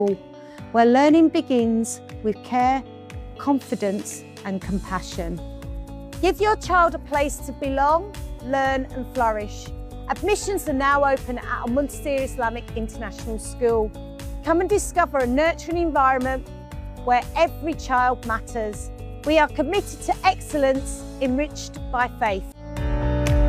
where learning begins with care, confidence and compassion. Give your child a place to belong, learn and flourish. Admissions are now open at Al Muntasir Islamic International School. Come and discover a nurturing environment where every child matters. We are committed to excellence, enriched by faith.